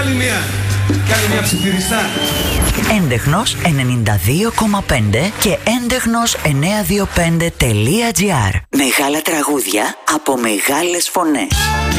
Κι άλλη μια ψιθυριστά. Έντεχνος 92,5 και έντεχνος 925.gr. Μεγάλα τραγούδια από μεγάλες φωνές.